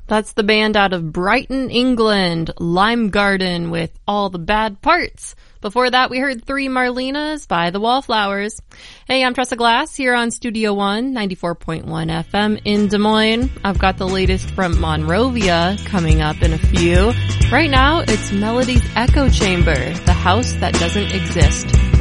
That's the band out of Brighton, England, Lime Garden with All the Bad Parts. Before that, we heard Three Marlenas by the Wallflowers. Hey, I'm Tressa Glass here on Studio One, 94.1 FM in Des Moines. I've got the latest from Monrovia coming up in a few. Right now, it's Melody's Echo Chamber, the house that doesn't exist.